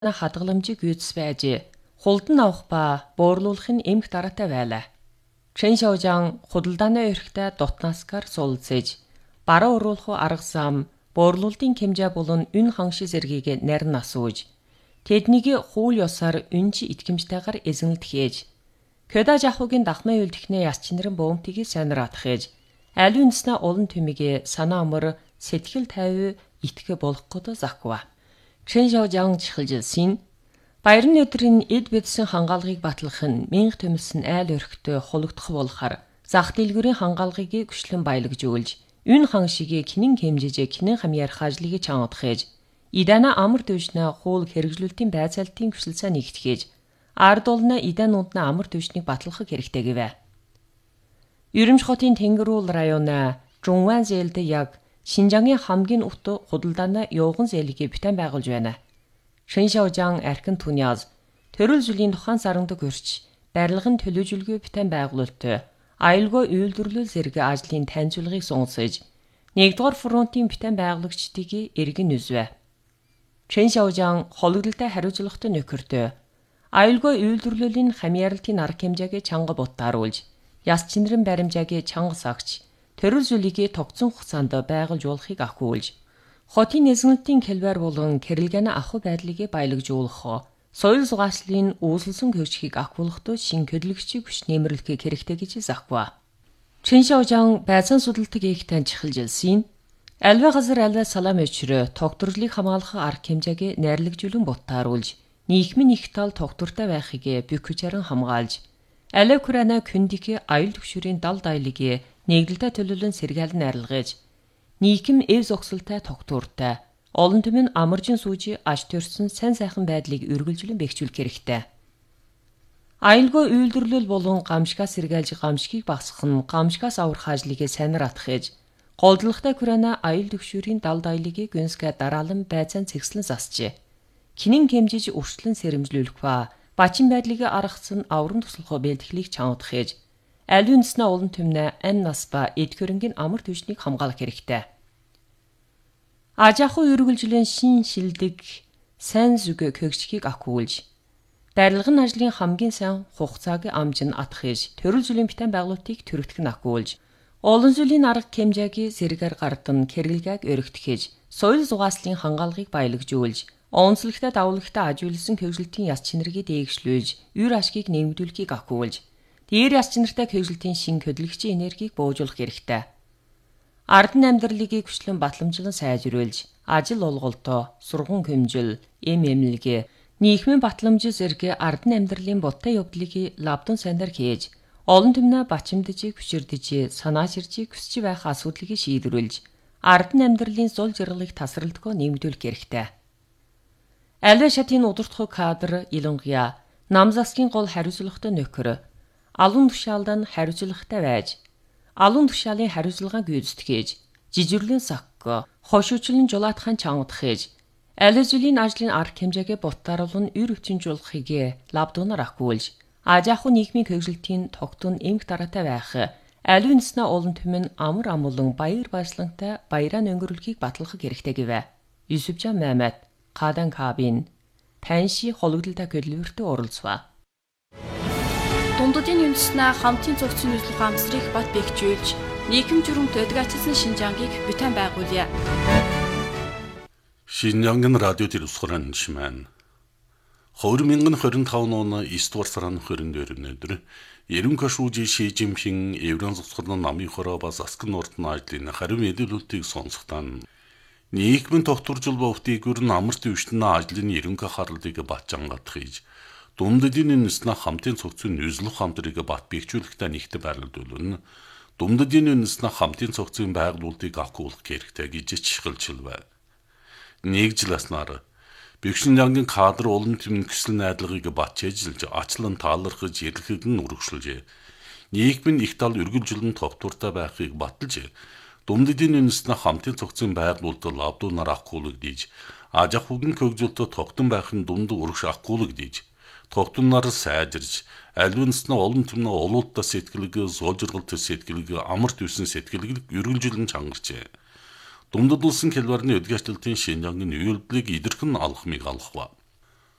хадгаламжийг үйдэс байж хулдан авах ба буурлуулахын эмх дараатай байлаа. Чэн Шаожан худалдааны эрхтэй дотнааскаар суулцээж бараа уруулах арга зам буурлуулалтын хэмжээ болон үн ханши зэргийг нарийн асууж тэднийг хууль ёсоор үнж итгэмжтэйгээр эзэнэлдэхээж Кёда жахуугийн дахмын үйлдэхнээ яс чинрэн бөөнтгийг санараатхээж аль үндэснэ улан түмигэ санаа амар сэтгэл тайв итгэх болох гэдэг заква. Чэн Шаожан чихэлжилсэн баярын өдрийн эд бидсэн хангаалгыг батлах нь мянга төмөлсөн айл өрхтөө хулагдах болохаар зах дэлгүүрийн хангаалгыг гүшлэн баялагжуулж үн ханшигийг кинэн хэмжижээ кинэн хамьяар хажлыг чангадхээж идана амар дэвшнэ хуул хэрэгжлүүлтийн байцаалтын гүшилсаа нэгтгэж ард улна идануудна амар дэвшнийг батлах хэрэгтэй гэвэ. Юрэмш хотын Тэнгэрүүл районы Жунван зээлд яг Шинжангийн хамгийн өвт худалдааны явган зээлийг бүтэн байгуулж байна. Чэн Шаожан архин түняз төрөл жилийн тухайн саранд гөрч барилгын төлөвжөлгүй бүтэн байгуулалт аюулгүй үйлдвэрлэл зэрэг ажлын танилцуулгыг сунгасж 1-р фронтын бүтэн байгуулагчдыг эргэн үзвэ. Чэн Шаожан хологдолтой хариуцлагатай нөхөртөө аюулгүй үйлдвэрлэлийн хамьяарлтын арга хэмжээг чанга бутааруулж яс чинрэн баримжааг чанга сагч төрөл зүйлийг тогтсон хугацаанд байгуулжуулахыг ахиулж хотын эзэнэлтийн хэлбэр болон кэрэлгэний ахуй байдлыг баялагжуулах соёл зугааслын үүсэлсэн хөвчгийг ахиулахдаа шин хөдөлгөгчийг хүч нэмэрлэх хэрэгтэй гэж заква. Чэн Шаожан байцаан судалтыг их таньчилжилсэн альва газар альва салам өчрөө тогтворлыг хамгаалах арга хэмжээг найрлагжуулан бутааруулж нийгмийн их тал тогтвортой байхыг бүхчээрэн хамгаалж алив Украина күндик аюул төвшөрийн дал дайлыг нэгдэлтэй төлөвлөн сэргаал найрлагаж нийгэм эв зогсолтой тогтвортой олон түмэн амаржин сүүжи аж төрсөн сайн сайхан байдлыг үргэлжлэн бэхжүүлэх хэрэгтэй. Аюулгүй үйлдвэрлэл болон гамшигаас сэргаалж гамшигыг багасгах нь гамшигаас аврах ажлыг сайнаар атгахж голдлоготой Украина аюул төвшөрийн дал дайлыг гүнсгэ дараалан байцаан цэгслэн засжээ. Кинэн хэмжиж өршлөн сэрэмжлүүлэх ба бачин байдлыг аргацсан аврам туслах бэлтгэлийг чангадахж аль үндэснэ олон түмнэ ань нас ба эд хөрөнгийн амар түвшнийг хамгаалах хэрэгтэй. Ажааху үргэлжлэн шин шилдэг сайн зүг көгчгийг ахиулж барилгын ажлын хамгийн сайн хугацааг амжин атгахж төрөл зүйлийн бүтэн байгуулалтыг төрөгдөх нь ахиулж олон зүйлийн арга хэмжээг зэрэгээр гардан кэргэлгээг өргөтгөхж соёл зугааслын хангаалгыг баялагжуулж онцлогтой давлагтай ажиулсан хөгжилтийн яс чинэрийг дээгшлүүлж үр ашгийг нэмэгдүүлэхийг ахиулж дээр яс чинартай хөгжилтийн шин хөдөлгөгчийн энергийг бууж хэрэгтэй. Ардын амьдралыг хүчлэн батламжлан сайжруулж, ажил олголтоо, сургууль хэмжил, эмнэлэг, нийгмийн батламж зэрэг ардын амьдралын бодтой явдлыг лавдун сайнаар хийж, олон түмнэ бачимдж, хүчирдэж, санаачирж, хүсч байх асуудлыг шийдвэрлэж, ардын амьдралын зул жаргалыг тасралтгүй нэмэгдүүлэх хэрэгтэй. Альва шатын удирдах кадр илонгия намзасгийн гол хариуцлагатай нөхөр алуун тушаалдан хариуцлагатай байж алуун тушаалын хариуцлагааг гүйцэтгэж жижирлэн сакко хошуучлан жулаатхан чангадахж аль зүйлийн ажлын арга хэмжээг бутааруулан үр өвчнжүүлэхийг лавдунаар ахиулж ажааху нийгмийн хөгжилтийн тогтун эмх дараатай байх аль үндэснэ олон түмэн амар амулан баяр баясгалантай баяраа өнгөрүүлэхийг батлах хэрэгтэй гэвэ. Юсүфжан Мамед Кадан Кабин таньши хологдолтой хөдөлгөөртөө оролцваа. Дундадын үндэснэ хамтын цогцын үзлэх хамсрыг бат бэхжүүлж нийгэм журам төдгачилсан Шинжангийг бүтэн байгуулъя. Шинжангийн радио телевизорын шимэн 2025 оны 9 дугаар сарын 22-ны өдөр Ерөнхий шүүжи Ши Жинпин Еврон зогсгоны намын хороо бас аскын урдны ажлын хариу мэдээлэлтийг сонсохтан нийгмийн тогтворжул бовтыг өрн амар төвшнө ажлын ерөнхий харлыг батчангадах хийж Думдадын үндэснэ хамтын цогцын үзлэх хамтрыг бат бэхжүүлэхтэй нэгт байрлуулна. Думдадын үндэснэ хамтын цогцын байгуулалтыг ахиулах хэрэгтэй гэж чихэлжилвэ. Нэгжласнаар Бэхшинжангийн кадр олон түмэн көсөл найдлагыг батчээжилж ачлан таалархаж ирлэхийг нь үргэлжлүүлжээ. Нийгмийн их тал үргэлжлэн тогтвортой байхыг баталж Думдадын үндэснэ хамтын цогцын байгуулалт лавдунаар ахиулагдаж ажахугийн хөгжилтөд тогтон байх нь дунд урагш ахиулагдаж тогтноор сайжирж аль үндэснэ олон түмэн олуултаа сэтгэлэг зоолжиргалт сэтгэлэг амар төвсөн сэтгэлэг үргэлжлэн чангарчээ. Думдад улсын хэлбэрний өдгөөчлөлтийн Шинжангийн үйлдэлийг идэрхэн алхмыг алхав.